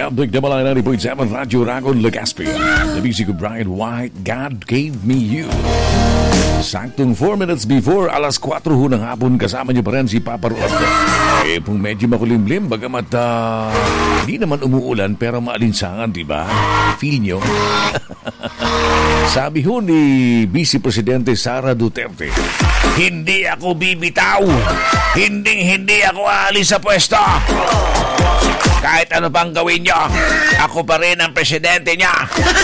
Big Double 90.7 Radyo Ragon Legazpi. The music of Brian White, God Gave Me You. Saktong 4 minutes before alas 4 ho ng hapon, kasama niyo pa rin si Papa Rod. Kung medyo makulimlim, bagamat hindi naman umuulan pero maalinsangan, di ba? Feel nyo? Sabi ho ni Vice Presidente Sara Duterte, hindi ako bibitaw. Hindi ako aalis sa pwesto. Kahit ano pang gawin nyo, ako pa rin ang presidente niya.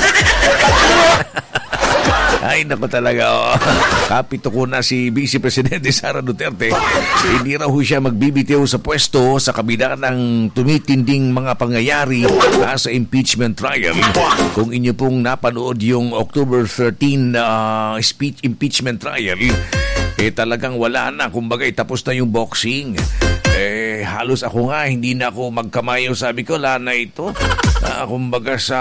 Ay, naku talaga. Kapito ko na si Vice Presidente Sara Duterte. Hindi raw siya magbibitiw sa pwesto sa kabila ng tumitinding mga pangyayari sa impeachment trial. Kung inyo pong napanood yung October 13 impeachment trial, talagang wala na. Kumbaga, tapos na yung boxing. Halos ako nga, hindi na ako magkamayo. Sabi ko, lana ito. Kumbaga sa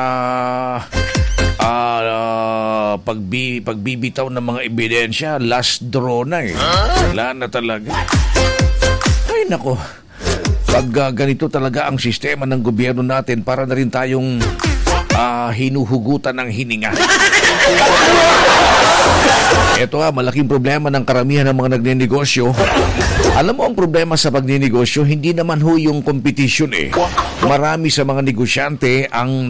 pagbibitaw ng mga ebidensya, last draw na Wala na talaga. Ay, nako. Pag ganito talaga ang sistema ng gobyerno natin, para na rin tayong hinuhugutan ng hininga. Ito malaking problema ng karamihan ng mga nagnenegosyo. Alam mo, ang problema sa pagnenegosyo, hindi naman ho yung competition Marami sa mga negosyante ang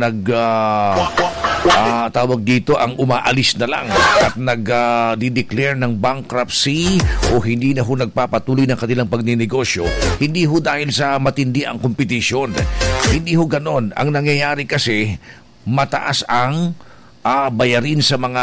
tawag dito, ang umaalis na lang at nag-declare ng bankruptcy o hindi na ho nagpapatuloy ng kanilang pagnenegosyo. Hindi ho dahil sa matindi ang competition. Hindi ho ganon. Ang nangyayari kasi, mataas ang bayarin sa mga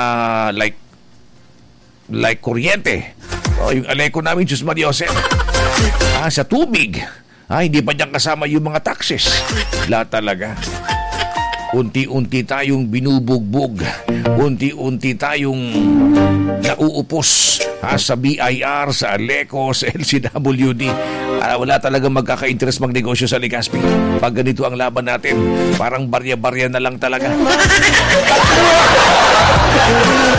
like kuryente. Yung aleko namin, Diyos Maria Jose. Sa tubig. Hindi pa dyan kasama yung mga taxes. Lahat talaga. Unti-unti tayong binubugbog. Unti-unti tayong nauupos sa BIR, sa Aleco, sa LCWD. Wala talagang magkaka-interest magnegosyo sa Legazpi. Pag ganito ang laban natin, parang barya-barya na lang talaga.